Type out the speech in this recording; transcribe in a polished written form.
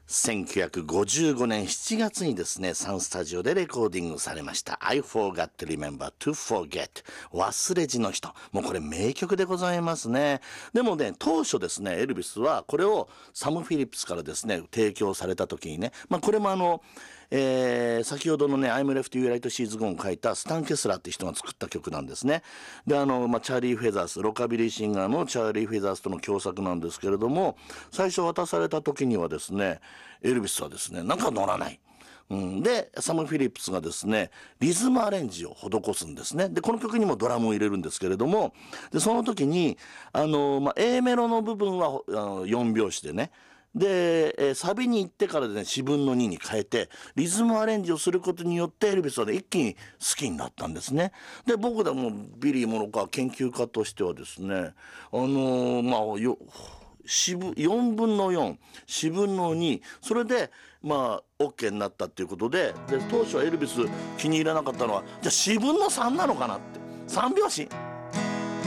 1955年7月にですね、サンスタジオでレコーディングされました I Forgot to Remember to Forget 忘れじの人。もうこれ名曲でございますね。でもね、当初ですね、エルビスはこれをサム・フィリップスからですね、提供された時にね、これも先ほどのね、I'm Left You Right She's Gone を書いたスタン・ケスラーって人が作った曲なんですね。で、チャーリー・フェザース、ロカビリーシンガーのチャーリー・フェザースとの共作なんですけれども、最初渡された時にはですね、エルビスはですね、なんか乗らない。で、サム・フィリップスがですね、リズムアレンジを施すんですね。で、この曲にもドラムを入れるんですけれども、で、その時に、A メロの部分は4拍子でね、で、サビに行ってからでね、4分の2に変えて、リズムアレンジをすることによって、エルビスはね、一気に好きになったんですね。で、僕でもビリー・モロカー研究家としてはですね、4分の4、4分の2、それで、OK になったっていうことで、当初はエルビス気に入らなかったのは、じゃあ4分の3なのかなって。3拍子